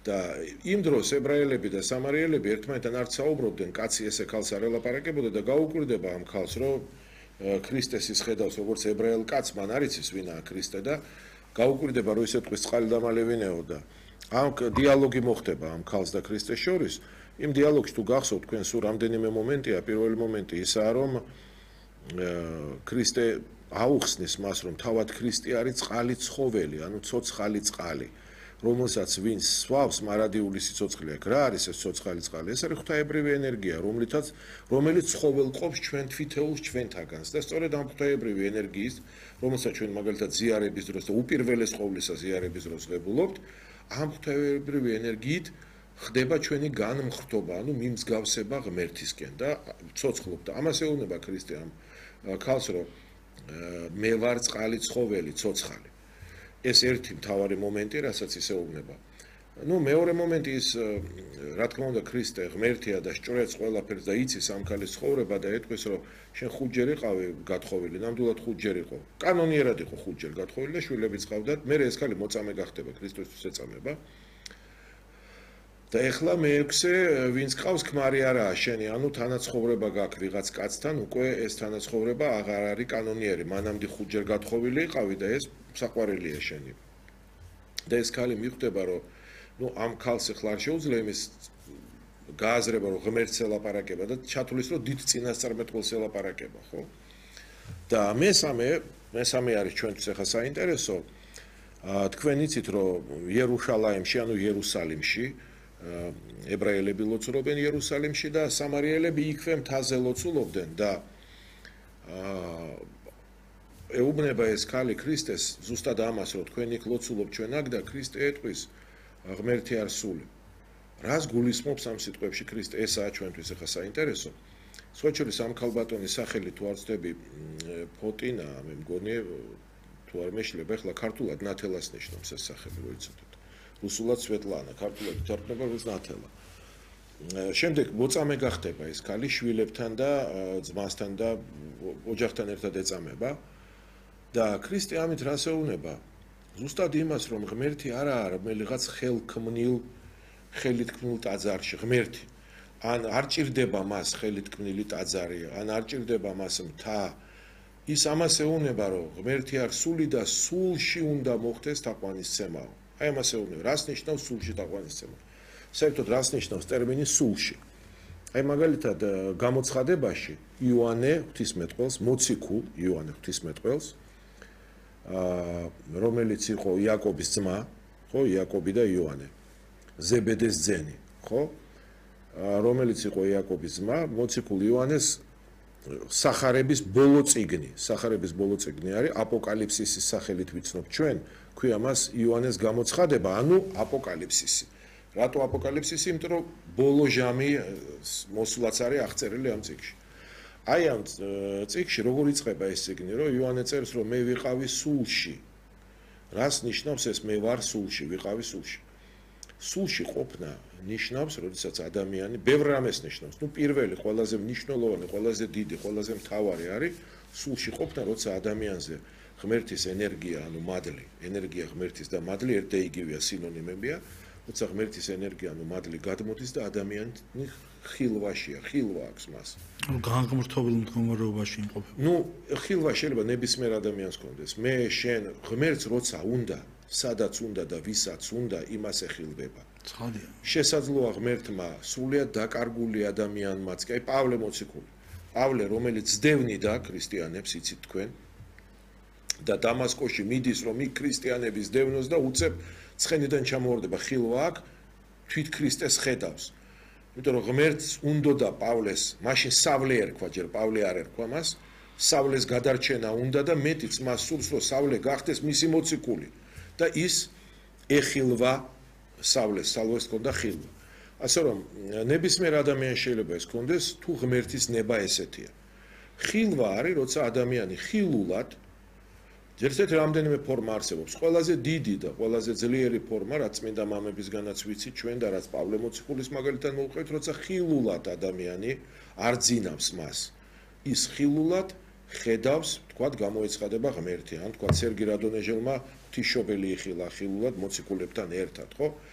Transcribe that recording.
და იმ დროს ებრაელები და სამარიელები ერთმანეთთან არ საუბრობდნენ, კაცი ესე ქალს არ ელაპარაკებოდა და გაუკვირდება ამ ქალს, რომ ქრისტეს ის ხედავს როგორც ებრაელ კაცს, მან არ იცის ვინაა ქრისტე და გაუკვირდება, რომ ისე ტყვის წყალი და მალე ვინაო და ამ დიალოგი მოხდება ამ ქალს და ქრისტეს შორის. იმ დიალოგში თუ გახსოვთ, თქვენ სულ რამდენიმე მომენტია, პირველი მომენტი ისაა, რომ ქრისტე აუხსნის მას, რომ თავად ქრისტე არის წყალი ცხოველი, ანუ ცოცხალი წყალი, რომელსაც ვინც სვავს მარადიული სიცოცხლე აქვს. რა არის ეს ცოცხალი წყალი? ეს არის ღვთაებრივი ენერგია, რომელიც ცხოველყოფს ჩვენ თვითეულს ჩვენთაგანს და სწორედ ამ ღვთაებრივი ენერგიის, რომელსაც ჩვენ მაგალითად ზიარების დროს და უპირველეს ყოვლისა ზიარების დროს ღებულობთ, ამ ღვთაებრივი ენერგიით ხდება ჩვენი განმხრთობა, ანუ მიმსგავსება ღმერთისკენ და ცოცხლობ და ამას ეუბნება ქრისტე ამ ქალს, რომ მე ვარ წყალი ცხოველი, ცოცხალი. ეს ერთი მთავარი მომენტი, რასაც ის ეუბნება. მეორე მომენტი ის, რა თქმა უნდა, ქრისტე ღმერთია და სჭრეც ყველაფერს და იცის ამ ქალის ცხოვრება და ეთქვის, რომ შენ 5 ჯერ იყავი გათხოვილი, ნამდვილად 5 ჯერ იყო. კანონიერად იყო 5 ჯერ გათხოვილი და შვილებიც ყავდათ. მე ეს ქალი მოწამე გახდება, ქრისტოსთვის ეწამება. და ეხლა მე-6 ვინც ყავს ქმარი არაა შენი, ანუ თანაცხოვრება გაქვს ვიღაც კაცთან, უკვე ეს თანაცხოვრება აღარ არის კანონიერი. მანამდე 5 ჯერ გათხოვილი იყავი და ეს საყვარელია შენი. და ეს ქალი მიხვდება, რომ ამ ქალს ახლა არ შეუძლია იმის გააზრება, რომ ღმერთს ელაპარაკება და ჩათulis, რომ დიდ წინასწარმეტყველს ელაპარაკება, ხო? და მესამე არის ჩვენთვის ახლა საინტერესო. თქვენ იცით, რომ იერუშალაიმში, ანუ იერუსალიმში ებრაელები ლოცულობენ იერუსალიმში და სამარიელები იქვე მთაზე ლოცულობდნენ და ეუბნება ეს ქალი ქრისტეს ზუსტად ამას, რომ თქვენ იქ ლოცულობთ ჩვენ აქ და ქრისტე ეტყვის ღმერთი არ სული. რას გულისხმობს ამ სიტყვებში ქრისტე? ესაა ჩვენთვის ახლა საინტერესო. სხვაჩვერის ამ ქალბატონის სახელი თუ არ ვცდები ფოტინა, მე მგონი თუ არ მეშლება, ახლა ქართულად ნათელას ნიშნავს ეს სახელი, რო იცოდეთ. რუსულად სვეტლანა, ქართულად ითარგმნება როგორც ნათელა. შემდეგ მოწამე გახდება ეს ქალი შვილებთან და ძმასთან და ოჯახთან ერთად ეწამება და ქრისტე ამით რას ეუბნება? ზუსტად იმას, რომ ღმერთი არა რომელიღაც ხელით ქმნილ ტაძარში, ღმერთი. ან არ ჭირდება მას ხელით ქმნილი ტაძარი, ან არ ჭირდება მას მთა. ის ამას ეუბნება, რომ ღმერთი არ სული და სულში უნდა მოხდეს თაყვანისცემაო. აი ამას ეუბნება, რას ნიშნავს სულში თაყვანისცემა? საერთოდ რას ნიშნავს ტერმინი სულში? აი მაგალითად გამოცხადებაში იოანე ღვთისმეტყველს, მოციქულ იოანე ღვთისმეტყველს, რომელიც იყო იაკობის ძმა, ხო, იაკობი და იოანე, ზებედეს ძენი, ხო? რომელიც იყო იაკობის ძმა, მოციქულ იოანეს სახარების ბოლო წიგნი არის აპოკალიფსისის სახელით ვიცნობ ჩვენ, ქვია მას იოანეს გამოცხადება, ანუ აპოკალიფსისი. რატო აპოკალიფსისი? იმიტომ რომ ბოლო ჟამი მოსულაც არის აღწერილი ამ წიგნში. აი ამ წიგნში როგორ იწყება ეს წიგნი, რომ იოანე წერს, რომ მე ვიყავი სულში. რას ნიშნავს ეს მე ვარ სულში, ვიყავი სულში? სულში ყოფნა ნიშნავს, როდესაც ადამიანი ბევრ რამეს ნიშნავს. პირველი, ყველაზე მნიშვნელოვანი, ყველაზე დიდი, ყველაზე მთავარი არის სულში ყოფნა, როცა ადამიანზე ღმერთის ენერგია, ანუ მადლი, ენერგია ღმერთის და მადლი ერთ და იგივეა, სინონიმებია. როცა ღმერთის ენერგია, ანუ მადლი გადმოდის და ადამიანი ხილვაშია, ხილვა აქვს მას. განღმრთობილ მდგომარეობაში იმყოფება. ხილვა შეიძლება ნებისმიერ ადამიანს კონდეს. მე შენ ღმერთს როცა უნდა, სადაც უნდა და ვისაც უნდა, იმას ეხილვება. ცხადია. შესაძლოა ღმერთმა სრულიად დაკარგული ადამიანმაც, კი აი პავლე მოციქული. პავლე, რომელიც ძდევნიდა ქრისტიანებს, იცით თქვენ, და დამასკოში მიდის, რომ იქ ქრისტიანების დევნოს და უცებ ცხენიდან ჩამოვარდება, ხილვა აქვს, თვით ქრისტეს ხედავს. იმიტომ რომ ღმერთს უნდოდა პავლეს, მაშინ სავლე ერქვა, ჯერ პავლე არ ერქვა მას, სავლეს გადარჩენა უნდა და მეტიც მას სურს, რომ სავლე გახდეს მისი მოციქული და ის ეხილვა სავლეს ჰქონდა ხილვა. ასე რომ ნებისმიერ ადამიანს შეიძლება ეს ჰქონდეს, თუ ღმერთის ნება ესეთია. ხილვა არის, როცა ადამიანი ხილულად ერთ-ერთი რამდენიმე ფორმა არსებობს. ყველაზე დიდი და ყველაზე ძლიერი ფორმა, რაც წმინდა მამებისგანაც ვიცით ჩვენ და რაც პავლე მოციქულის მაგალითად მოვყევით, როცა ხილულად ადამიანი არ ძინავს მას. ის ხილულად ხედავს, თქვათ, გამოეცხადება ღმერთი, ან თქვათ, სერგი რადონეჟელმა ღვთისმშობელი იხილა ხილულად მოციქულებთან ერთად, ხო?